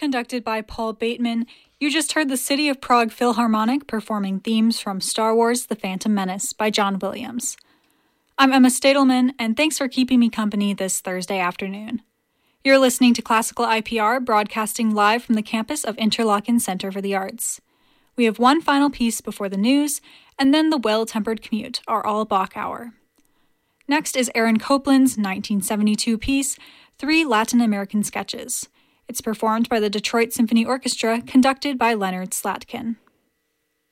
conducted by Paul Bateman. You just heard the City of Prague Philharmonic performing themes from Star Wars: The Phantom Menace by John Williams. I'm Emma Stadelman, and thanks for keeping me company this Thursday afternoon. You're listening to Classical IPR, broadcasting live from the campus of Interlochen Center for the Arts. We have one final piece before the news, and then the Well-Tempered Commute, our all-Bach hour. Next is Aaron Copland's 1972 piece, 3 Latin American Sketches. It's performed by the Detroit Symphony Orchestra, conducted by Leonard Slatkin.